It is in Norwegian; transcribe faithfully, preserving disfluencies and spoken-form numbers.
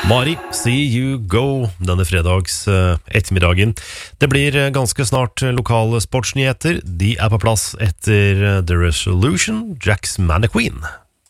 Mari, See You Go denne fredags uh, ettermiddagen. Det blir uh, ganske snart uh, lokale sportsnyheter. De er på plass etter uh, The Resolution, Jack's Mannequin.